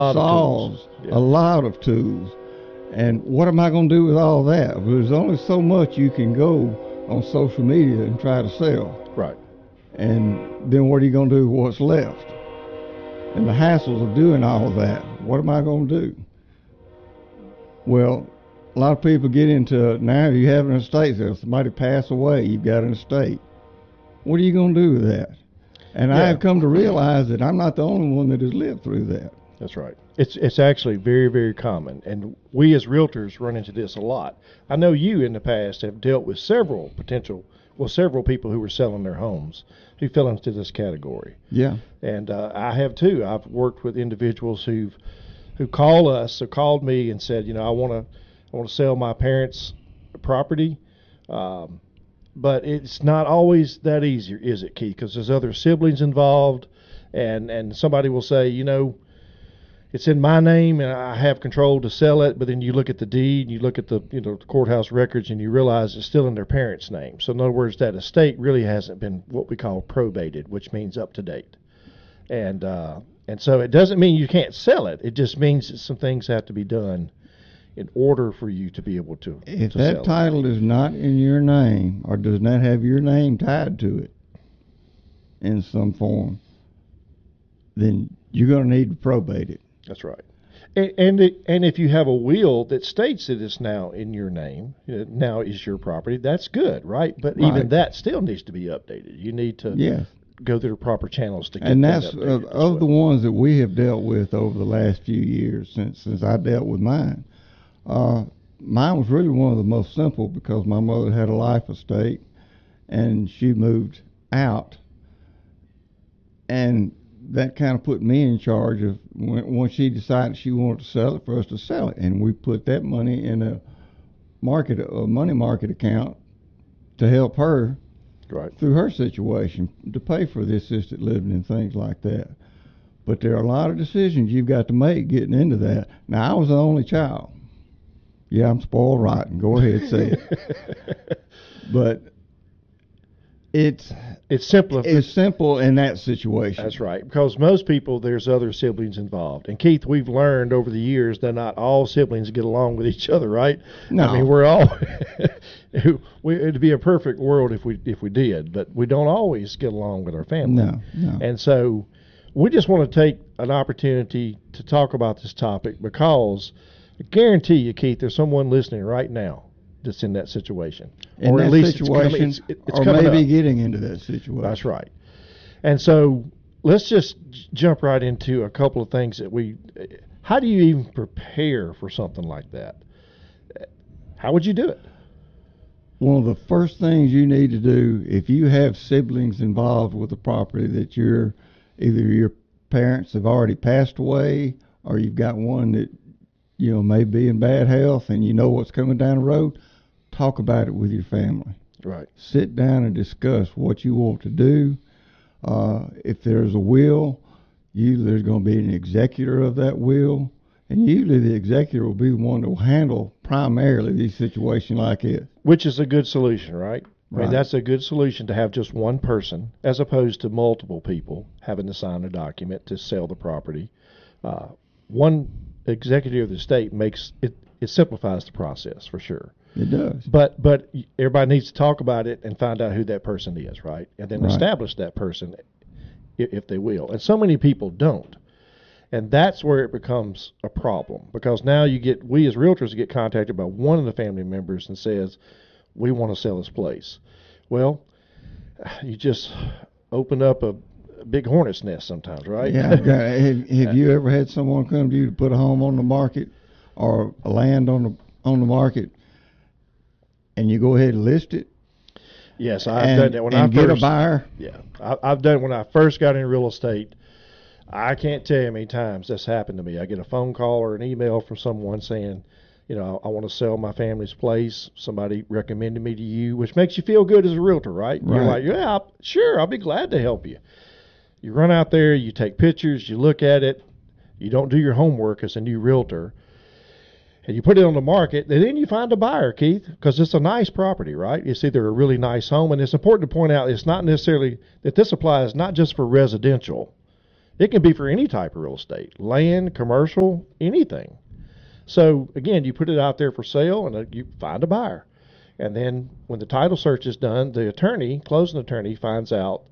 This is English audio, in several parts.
saws, Yeah. a lot of tools. And what am I going to do with all that? Well, there's only so much you can go on social media and try to sell. Right. And then what are you going to do with what's left? And the hassles of doing all of that, what am I going to do? Well, a lot of people get into, now you have an estate sale, somebody pass away, you've got an estate. What are you going to do with that? And I Yeah. have come to realize that I'm not the only one that has lived through that. That's right. It's actually very, very common, and we as realtors run into this a lot. I know you in the past have dealt with several people who were selling their homes who fell into this category. Yeah. And I have too. I've worked with individuals who call us or called me and said, I want to sell my parents' property, but it's not always that easy, is it, Keith? Because there's other siblings involved, and somebody will say, it's in my name and I have control to sell it, but then you look at the deed, you look at the the courthouse records, and you realize it's still in their parents' name. So in other words, that estate really hasn't been what we call probated, which means up to date. And so it doesn't mean you can't sell it. It just means that some things have to be done in order for you to be able to If to that sell title is not in your name or does not have your name tied to it in some form, then you're going to need to probate it. That's right. And if you have a will that states that it's now in your name, now is your property, that's good, right? But even Right. that still needs to be updated. You need to Yes. go through the proper channels to get And that that's updated as of the well. ones that we have dealt with over the last few years since I dealt with mine. Mine was really one of the most simple because my mother had a life estate and she moved out, and that kind of put me in charge of when she decided she wanted to sell it, for us to sell it, and we put that money in a money market account to help her Right. through her situation to pay for the assisted living and things like that. But there are a lot of decisions you've got to make getting into that. Now, I was the only child. Yeah, I'm spoiled rotten. Go ahead, say it. But it's simple. it's simple in that situation. That's right. Because most people, there's other siblings involved. And Keith, we've learned over the years that not all siblings get along with each other, right? No. I mean, we're all it'd be a perfect world if we did, but we don't always get along with our family. No. And so we just want to take an opportunity to talk about this topic because I guarantee you, Keith, there's someone listening right now that's in that situation. In or that at least situation, it's or coming maybe up. getting into that situation. That's right. And so let's just jump right into a couple of things how do you even prepare for something like that? How would you do it? One of the first things you need to do, if you have siblings involved with the property that either your parents have already passed away or you've got one that may be in bad health and you know what's coming down the road, talk about it with your family. Right. Sit down and discuss what you want to do. If there's a will, usually there's going to be an executor of that will, and usually the executor will be the one that will handle primarily these situations like this. Which is a good solution, right? I mean, Right. that's a good solution to have just one person as opposed to multiple people having to sign a document to sell the property. One executive of the state it simplifies the process for sure. It does. But everybody needs to talk about it and find out who that person is, right? And then Right. establish that person if they will. And so many people don't. And that's where it becomes a problem because now we as realtors get contacted by one of the family members and says, we want to sell this place. Well, you just open up a big hornet's nest sometimes, right? Yeah. Have you ever had someone come to you to put a home on the market or a land on the market, and you go ahead and list it? Yes, I've done that when I and get first a buyer. Yeah, I've done it when I first got in real estate. I can't tell you how many times that's happened to me. I get a phone call or an email from someone saying, I want to sell my family's place. Somebody recommended me to you, which makes you feel good as a realtor, right? You're like, yeah, sure, I'll be glad to help you. You run out there, you take pictures, you look at it, you don't do your homework as a new realtor, and you put it on the market, and then you find a buyer, Keith, because it's a nice property, right? It's either a really nice home, and it's important to point out it's not necessarily that this applies not just for residential. It can be for any type of real estate, land, commercial, anything. So again, you put it out there for sale, and you find a buyer. And then when the title search is done, the closing attorney, finds out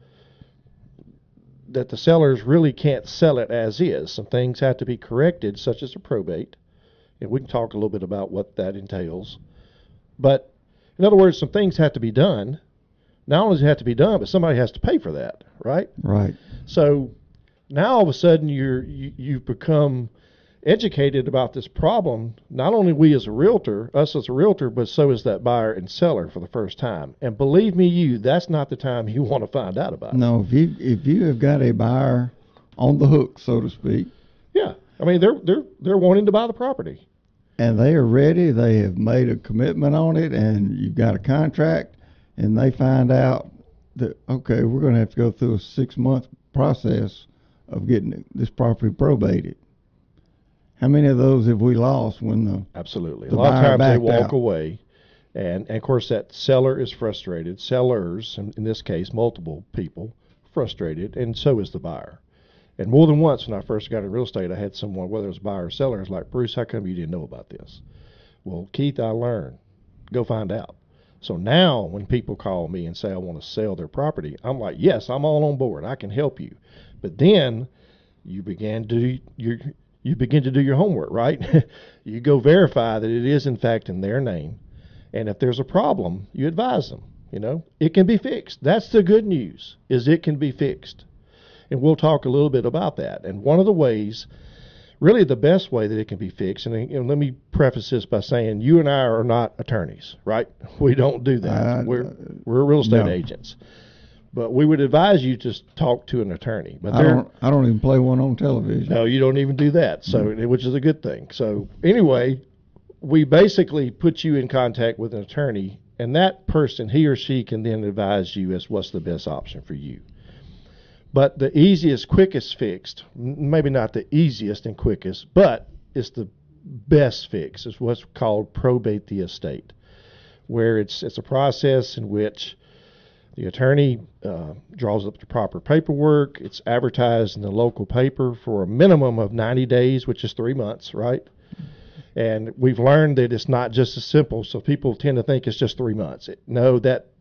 that the sellers really can't sell it as is. Some things have to be corrected, such as a probate. And we can talk a little bit about what that entails. But in other words, some things have to be done. Not only does it have to be done, but somebody has to pay for that, right? Right. So now all of a sudden you've become educated about this problem. Not only us as a realtor, but so is that buyer and seller for the first time. And believe me, that's not the time you want to find out about it. No, if you have got a buyer on the hook, so to speak. Yeah, I mean they're wanting to buy the property, and they are ready. They have made a commitment on it, and you've got a contract, and they find out that, okay, we're going to have to go through a 6-month process of getting this property probated. How many of those have we lost when the absolutely the a lot of buyer times they backed walk out? away, and of course that seller is frustrated. Sellers, in this case, multiple people, frustrated, and so is the buyer. And more than once when I first got in real estate, I had someone, whether it was buyer or seller, is like, Bruce, how come you didn't know about this? Well, Keith, I learned. Go find out. So now when people call me and say I want to sell their property, I'm like, yes, I'm all on board. I can help you. But then you begin to do your homework, right? You go verify that it is in fact in their name. And if there's a problem, you advise them. It can be fixed. That's the good news, is it can be fixed. And we'll talk a little bit about that. And one of the ways, really the best way that it can be fixed, and let me preface this by saying you and I are not attorneys, right? We don't do that. We're real estate agents. But we would advise you to talk to an attorney. But I don't even play one on television. No, you don't even do that. So, which is a good thing. So anyway, we basically put you in contact with an attorney, and that person, he or she, can then advise you as what's the best option for you. But the easiest, quickest fix, maybe not the easiest and quickest, but it's the best fix, is what's called probate the estate, where it's a process in which the attorney draws up the proper paperwork. It's advertised in the local paper for a minimum of 90 days, which is 3 months, right? And we've learned that it's not just as simple, so people tend to think it's just 3 months. No,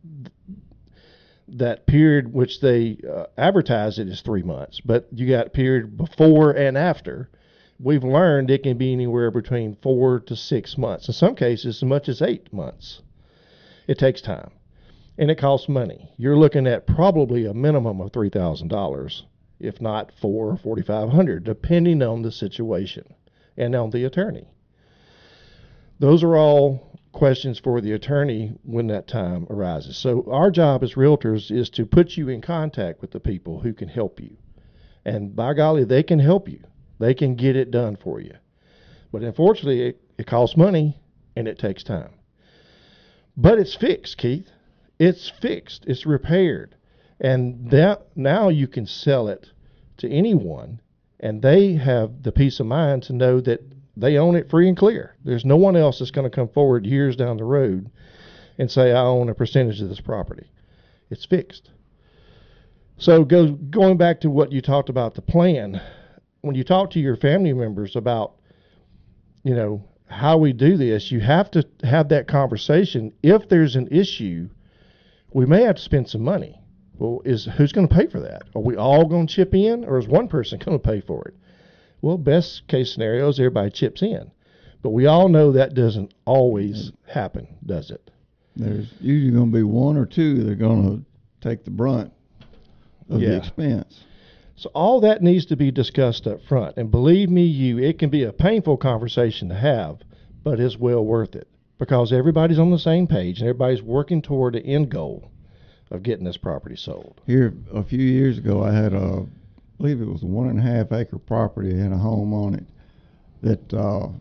that period which they advertise it is 3 months, but you got a period before and after. We've learned it can be anywhere between 4 to 6 months. In some cases, as much as 8 months. It takes time, and it costs money. You're looking at probably a minimum of $3,000, if not $4,000 or $4,500, depending on the situation and on the attorney. Those are all questions for the attorney when that time arises. So our job as realtors is to put you in contact with the people who can help you. And by golly, they can help you. They can get it done for you. But unfortunately, it costs money and it takes time. But it's fixed, Keith. It's fixed. It's repaired. And now you can sell it to anyone, and they have the peace of mind to know that they own it free and clear. There's no one else that's going to come forward years down the road and say, I own a percentage of this property. It's fixed. So going back to what you talked about, the plan, when you talk to your family members about, how we do this, you have to have that conversation. If there's an issue, we may have to spend some money. Well, who's going to pay for that? Are we all going to chip in, or is one person going to pay for it? Well, best case scenario is everybody chips in. But we all know that doesn't always happen, does it? There's usually going to be one or two that are going to take the brunt of the expense. So all that needs to be discussed up front. And believe me, it can be a painful conversation to have, but it's well worth it, because everybody's on the same page and everybody's working toward the end goal of getting this property sold. Here, a few years ago, I had I believe it was a 1.5 acre property and a home on it that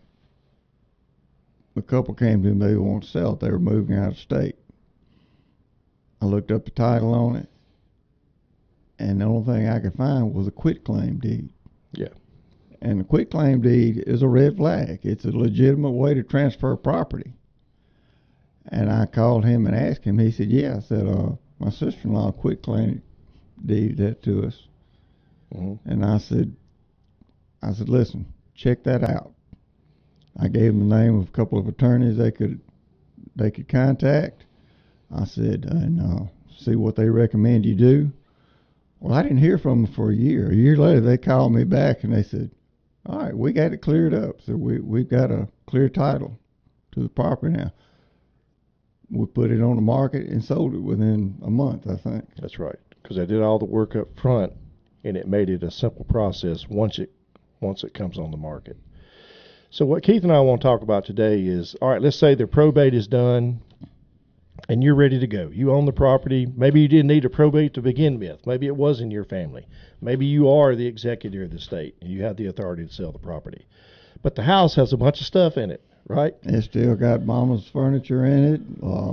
the couple came to me, they wanted to sell it. They were moving out of state. I looked up the title on it, and the only thing I could find was a quitclaim deed. Yeah. And the quitclaim deed is a red flag. It's a legitimate way to transfer property. And I called him and asked him. He said, yeah. I said, my sister-in-law quitclaim deeded that to us. Mm-hmm. And I said, listen, check that out. I gave them the name of a couple of attorneys they could contact. I said, and see what they recommend you do. Well, I didn't hear from them for a year. A year later, they called me back and they said, all right, we got it cleared up. So we've got a clear title to the property now. We put it on the market and sold it within a month, I think. That's right, because I did all the work up front, and it made it a simple process once it comes on the market. So what Keith and I want to talk about today is, all right, let's say the probate is done, and you're ready to go. You own the property. Maybe you didn't need a probate to begin with. Maybe it was in your family. Maybe you are the executor of the estate, and you have the authority to sell the property. But the house has a bunch of stuff in it, right? It's still got mama's furniture in it,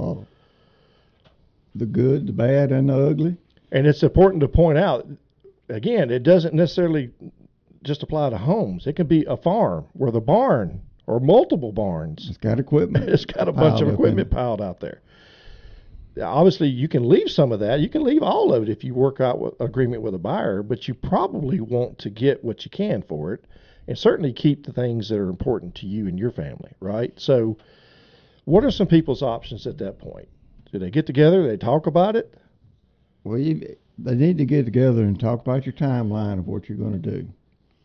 the good, the bad, and the ugly. And it's important to point out, again, it doesn't necessarily just apply to homes. It can be a farm where the barn or multiple barns. It's got equipment. It's got a bunch of equipment piled out there. Obviously, you can leave some of that. You can leave all of it if you work out an agreement with a buyer, but you probably want to get what you can for it, and certainly keep the things that are important to you and your family, right? So what are some people's options at that point? Do they get together? Do they talk about it? Well, they need to get together and talk about your timeline of what you're going to do.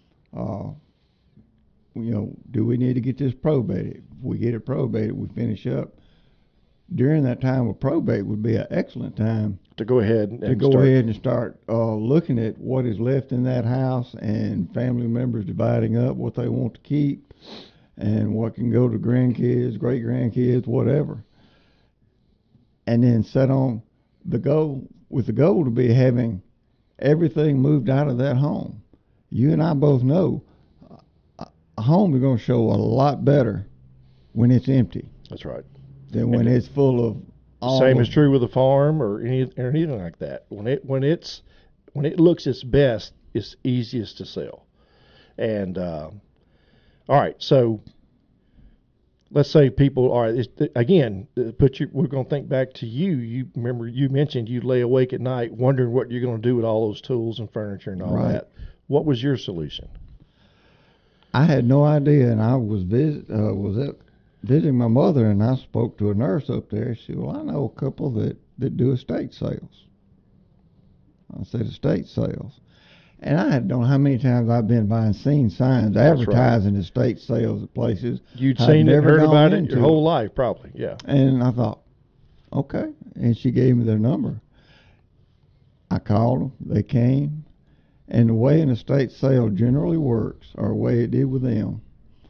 Do we need to get this probated? If we get it probated, we finish up. During that time of probate would be an excellent time to go ahead and start looking at what is left in that house and family members dividing up what they want to keep and what can go to grandkids, great grandkids, whatever. And then set on the goal to be having everything moved out of that home. You and I both know a home is going to show a lot better when it's empty. That's right. Than when it's full of all. Same is true with a farm or anything like that. When it looks its best, it's easiest to sell. And all right, so let's say people. All right, we're going to think back to you. You remember you mentioned you lay awake at night wondering what you're going to do with all those tools and furniture and all that. What was your solution? I had no idea, and I was visiting my mother, and I spoke to a nurse up there. She said, well, I know a couple that do estate sales. I said, estate sales. And I don't know how many times I've been by and seen signs advertising estate sales at places. You'd seen it, heard about it your whole life, probably, yeah. And I thought, okay. And she gave me their number. I called them. They came. And the way an estate sale generally works, or the way it did with them,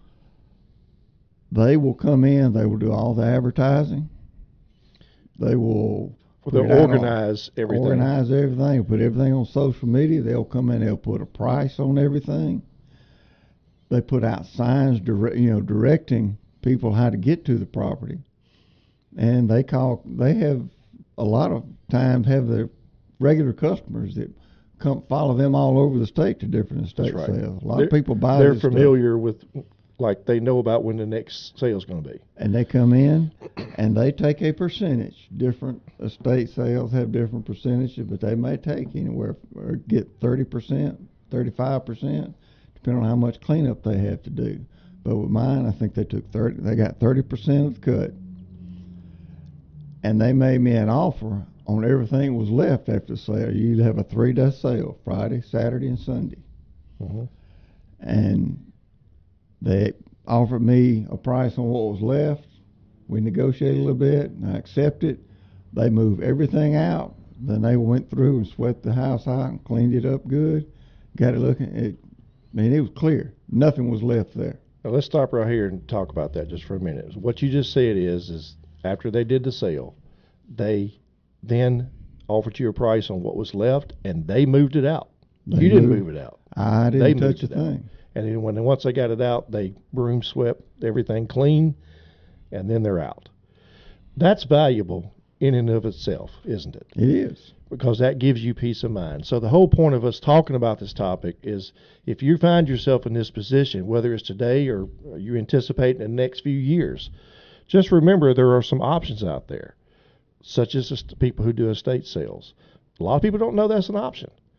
they will come in, they will do all the advertising. They'll organize everything. Put everything on social media. They'll come in, they'll put a price on everything. They put out signs directing people how to get to the property. And they have a lot of times have their regular customers that come follow them all over the state to different estate sales. A lot of people buy They're familiar with, like, they know about when the next sale is going to be. And they come in and they take a percentage. Different estate sales have different percentages, but they may take anywhere or get 30%, 35%, depending on how much cleanup they have to do. But with mine, I think they got 30% of the cut. And they made me an offer on everything that was left after the sale. You'd have a 3-day sale, Friday, Saturday, and Sunday. Mm-hmm. And they offered me a price on what was left. We negotiated a little bit, and I accepted. They moved everything out. Then they went through and swept the house out and cleaned it up good. Got it looking. It was clear. Nothing was left there. Now let's stop right here and talk about that just for a minute. What you just said is after they did the sale, they then offered you a price on what was left, and they moved it out. You didn't move it out. I didn't touch a thing. And then once they got it out, they broom swept everything clean, and then they're out. That's valuable in and of itself, isn't it? It is. Because that gives you peace of mind. So the whole point of us talking about this topic is if you find yourself in this position, whether it's today or you anticipate in the next few years, just remember there are some options out there, such as people who do estate sales. A lot of people don't know that's an option.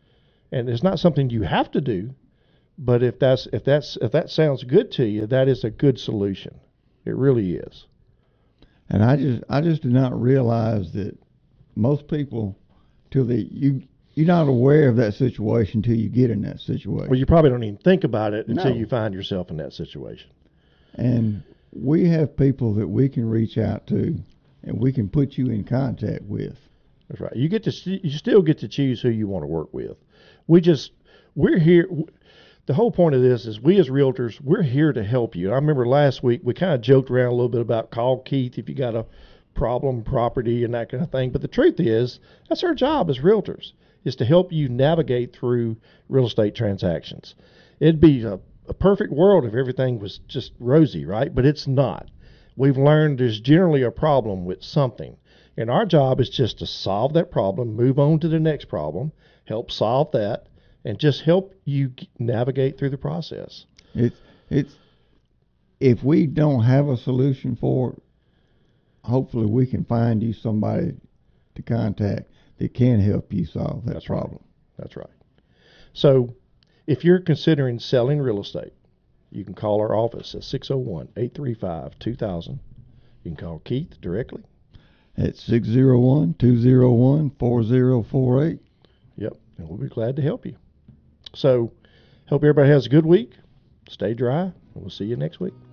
And it's not something you have to do, but if that sounds good to you, that is a good solution. It really is. And I just did not realize that most people, you're not aware of that situation until you get in that situation. Well, you probably don't even think about it until No. you find yourself in that situation. And we have people that we can reach out to, and we can put you in contact with. That's right. You still get to choose who you want to work with. We're here. The whole point of this is we as realtors, we're here to help you. I remember last week we kind of joked around a little bit about call Keith if you got a problem property and that kind of thing. But the truth is, that's our job as realtors, is to help you navigate through real estate transactions. It'd be a perfect world if everything was just rosy, right? But it's not. We've learned there's generally a problem with something. And our job is just to solve that problem, move on to the next problem, help solve that, and just help you navigate through the process. It's if we don't have a solution for it, hopefully we can find you somebody to contact that can help you solve that problem. Right. That's right. So if you're considering selling real estate, you can call our office at 601-835-2000. You can call Keith directly at 601-201-4048. Yep, and we'll be glad to help you. So, hope everybody has a good week. Stay dry, and we'll see you next week.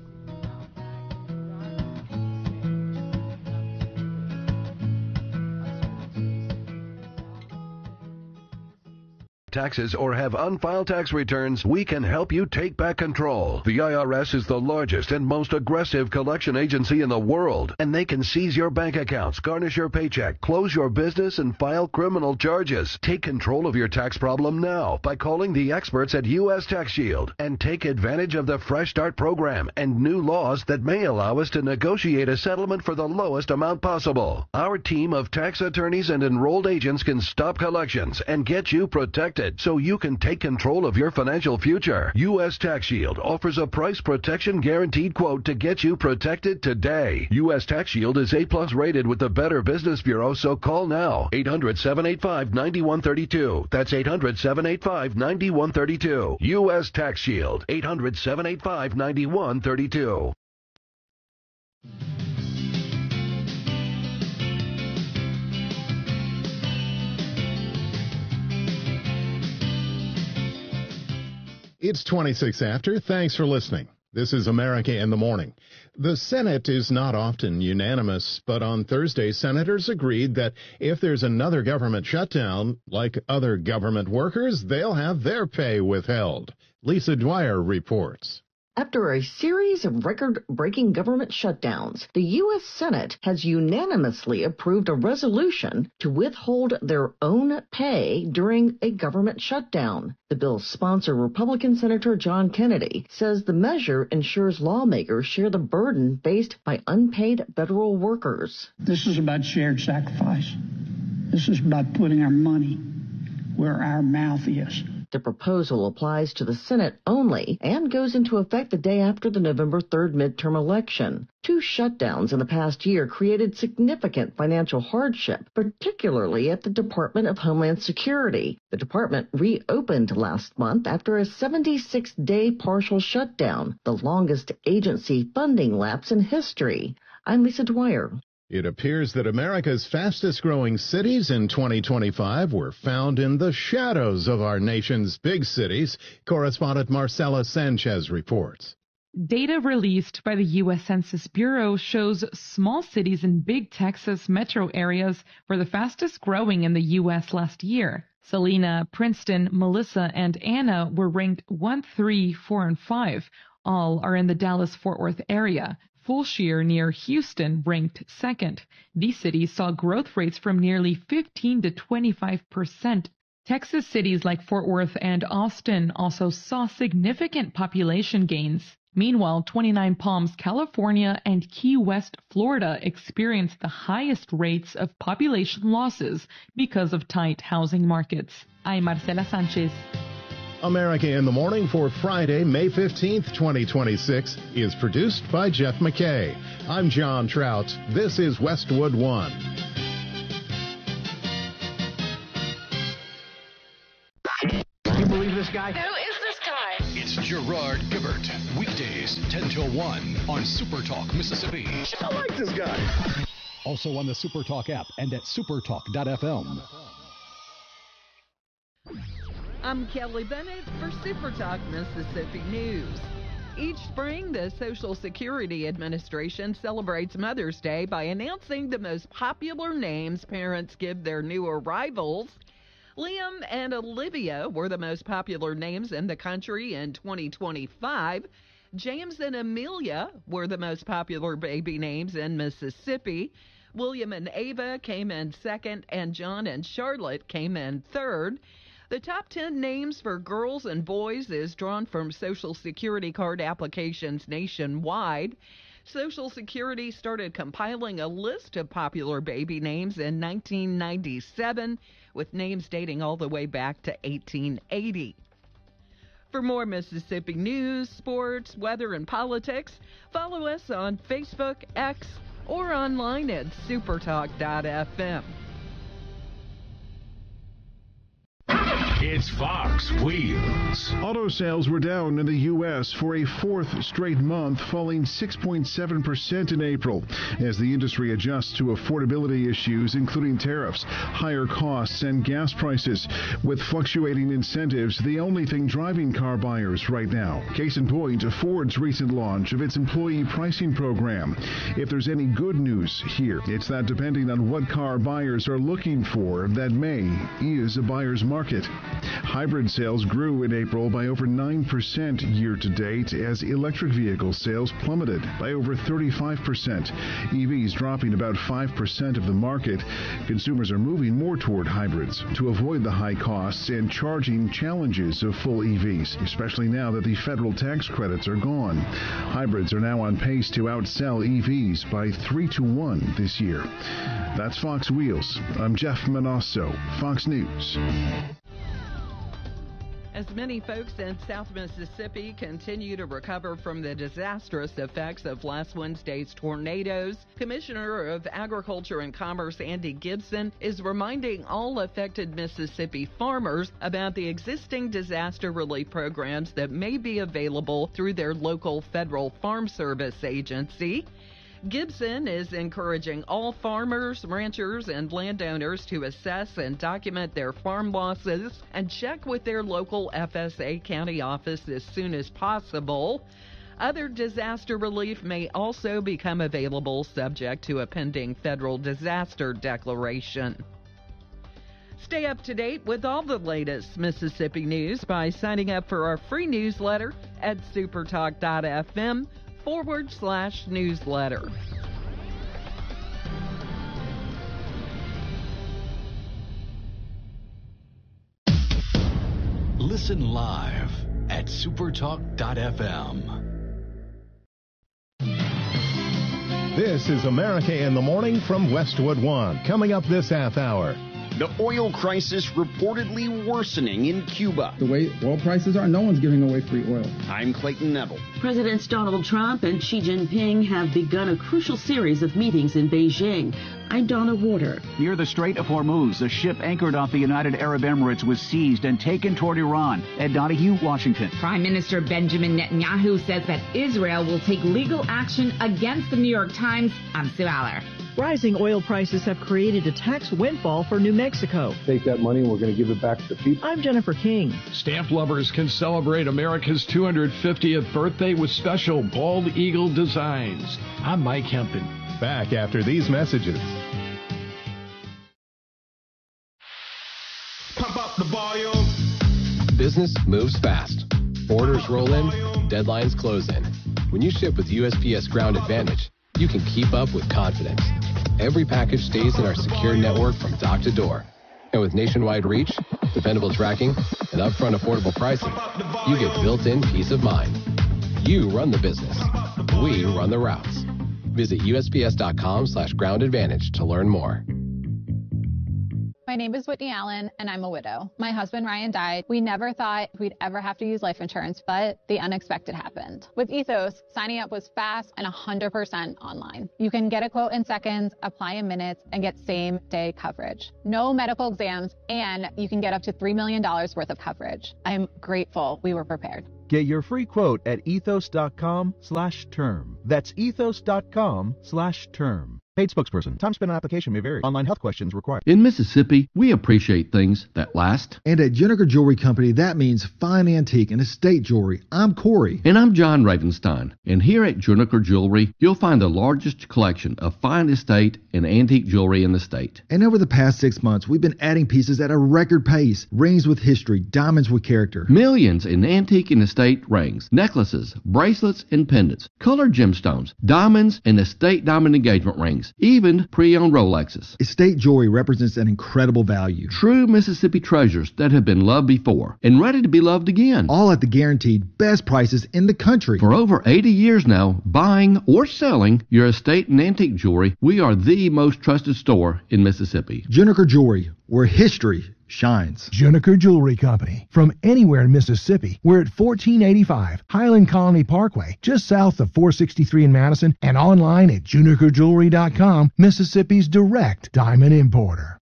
Taxes or have unfiled tax returns, we can help you take back control. The IRS is the largest and most aggressive collection agency in the world, and they can seize your bank accounts, garnish your paycheck, close your business, and file criminal charges. Take control of your tax problem now by calling the experts at U.S. Tax Shield and take advantage of the Fresh Start program and new laws that may allow us to negotiate a settlement for the lowest amount possible. Our team of tax attorneys and enrolled agents can stop collections and get you protected, so you can take control of your financial future. U.S. Tax Shield offers a price protection guaranteed quote to get you protected today. U.S. Tax Shield is A+ rated with the Better Business Bureau, so call now. 800-785-9132. That's 800-785-9132. U.S. Tax Shield. 800-785-9132. It's 26 after. Thanks for listening. This is America in the Morning. The Senate is not often unanimous, but on Thursday, senators agreed that if there's another government shutdown, like other government workers, they'll have their pay withheld. Lisa Dwyer reports. After a series of record-breaking government shutdowns, the U.S. Senate has unanimously approved a resolution to withhold their own pay during a government shutdown. The bill's sponsor, Republican Senator John Kennedy, says the measure ensures lawmakers share the burden faced by unpaid federal workers. This is about shared sacrifice. This is about putting our money where our mouth is. The proposal applies to the Senate only and goes into effect the day after the November 3rd midterm election. 2 shutdowns in the past year created significant financial hardship, particularly at the Department of Homeland Security. The department reopened last month after a 76-day partial shutdown, the longest agency funding lapse in history. I'm Lisa Dwyer. It appears that America's fastest-growing cities in 2025 were found in the shadows of our nation's big cities. Correspondent Marcela Sanchez reports. Data released by the U.S. Census Bureau shows small cities in big Texas metro areas were the fastest growing in the U.S. last year. Salina, Princeton, Melissa, and Anna were ranked 1, 3, 4, and 5. All are in the Dallas-Fort Worth area. Fulshear near Houston ranked second. These cities saw growth rates from nearly 15 to 25%. Texas cities like Fort Worth and Austin also saw significant population gains. Meanwhile, 29 Palms, California, and Key West, Florida experienced the highest rates of population losses because of tight housing markets. I'm Marcela Sanchez. America in the Morning for Friday, May 15th, 2026 is produced by Jeff McKay. I'm John Trout. This is Westwood One. until 1 on Super Talk Mississippi. I like this guy. Also on the Super Talk app and at supertalk.fm. I'm Kelly Bennett for Super Talk Mississippi News. Each spring, the Social Security Administration celebrates Mother's Day by announcing the most popular names parents give their new arrivals. Liam and Olivia were the most popular names in the country in 2025. James and Amelia were the most popular baby names in Mississippi. William and Ava came in second, and John and Charlotte came in third. The top 10 names for girls and boys is drawn from Social Security card applications nationwide. Social Security started compiling a list of popular baby names in 1997, with names dating all the way back to 1880. For more Mississippi news, sports, weather, and politics, follow us on Facebook, X, or online at supertalk.fm. It's Fox Wheels. Auto sales were down in the U.S. for a fourth straight month, falling 6.7% in April, as the industry adjusts to affordability issues, including tariffs, higher costs, and gas prices. With fluctuating incentives, the only thing driving car buyers right now. Case in point, Ford's recent launch of its employee pricing program. If there's any good news here, it's that depending on what car buyers are looking for, that May is a buyer's market. Hybrid sales grew in April by over 9% year-to-date as electric vehicle sales plummeted by over 35%. EVs dropping about 5% of the market. Consumers are moving more toward hybrids to avoid the high costs and charging challenges of full EVs, especially now that the federal tax credits are gone. Hybrids are now on pace to outsell EVs by 3-1 this year. That's Fox Wheels. I'm Jeff Manasso, Fox News. As many folks in South Mississippi continue to recover from the disastrous effects of last Wednesday's tornadoes, Commissioner of Agriculture and Commerce Andy Gibson is reminding all affected Mississippi farmers about the existing disaster relief programs that may be available through their local federal farm service agency. Gibson is encouraging all farmers, ranchers, and landowners to assess and document their farm losses and check with their local FSA county office as soon as possible. Other disaster relief may also become available subject to a pending federal disaster declaration. Stay up to date with all the latest Mississippi news by signing up for our free newsletter at supertalk.fm/newsletter. Listen live at supertalk.fm. This is America in the Morning from Westwood One. Coming up this half hour. The oil crisis reportedly worsening in Cuba. The way oil prices are, no one's giving away free oil. I'm Clayton Neville. Presidents Donald Trump and Xi Jinping have begun a crucial series of meetings in Beijing. I'm Donna Warder. Near the Strait of Hormuz, a ship anchored off the United Arab Emirates was seized and taken toward Iran. Ed Donahue, Washington. Prime Minister Benjamin Netanyahu says that Israel will take legal action against the New York Times. I'm Sue Aller. Rising oil prices have created a tax windfall for New Mexico. Take that money and we're going to give it back to the people. I'm Jennifer King. Stamp lovers can celebrate America's 250th birthday with special bald eagle designs. I'm Mike Hempton. Back after these messages. Pump up the volume. Business moves fast. Orders roll in, deadlines close in. When you ship with USPS Ground Advantage, you can keep up with confidence. Every package stays in our secure network from dock to door. And with nationwide reach, dependable tracking, and upfront affordable pricing, you get built-in peace of mind. You run the business. We run the routes. Visit USPS.com/Ground Advantage to learn more. My name is Whitney Allen, and I'm a widow. My husband, Ryan, died. We never thought we'd ever have to use life insurance, but the unexpected happened. With Ethos, signing up was fast and 100% online. You can get a quote in seconds, apply in minutes, and get same-day coverage. No medical exams, and you can get up to $3 million worth of coverage. I'm grateful we were prepared. Get your free quote at ethos.com/term. That's ethos.com/term. Paid spokesperson. Time spent on application may vary. Online health questions required. In Mississippi, we appreciate things that last. And at Juniker Jewelry Company, that means fine antique and estate jewelry. I'm Corey. And I'm John Ravenstein. And here at Juniker Jewelry, you'll find the largest collection of fine estate and antique jewelry in the state. And over the past 6 months, we've been adding pieces at a record pace. Rings with history, diamonds with character. Millions in antique and estate rings, necklaces, bracelets, and pendants, colored gemstones, diamonds, and estate diamond engagement rings, even pre-owned Rolexes. Estate jewelry represents an incredible value. True Mississippi treasures that have been loved before and ready to be loved again. All at the guaranteed best prices in the country. For over 80 years now, buying or selling your estate and antique jewelry, we are the most trusted store in Mississippi. Juniker Jewelry, where history shines. Juniker Jewelry Company. From anywhere in Mississippi, we're at 1485 Highland Colony Parkway, just south of 463 in Madison, and online at junikerjewelry.com, Mississippi's direct diamond importer.